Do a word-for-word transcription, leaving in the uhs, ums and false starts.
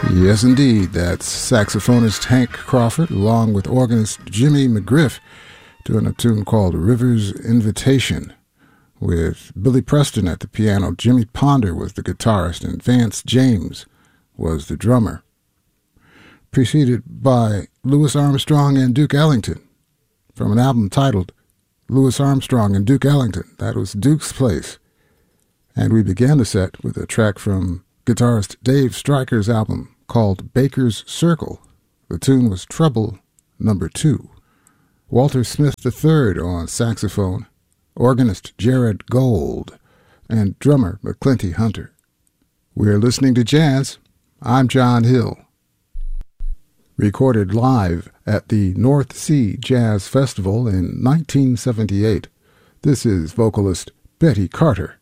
Yes, indeed. That's saxophonist Hank Crawford along with organist Jimmy McGriff doing a tune called River's Invitation with Billy Preston at the piano. Jimmy Ponder was the guitarist and Vance James was the drummer. Preceded by Louis Armstrong and Duke Ellington from an album titled Louis Armstrong and Duke Ellington. That was Duke's Place. And we began the set with a track from guitarist Dave Stryker's album called Baker's Circle. The tune was Trouble Number Two. Walter Smith the third on saxophone, organist Jared Gold, and drummer McClinty Hunter. We're listening to jazz. I'm John Hill. Recorded live at the North Sea Jazz Festival in nineteen seventy-eight. This is vocalist Betty Carter.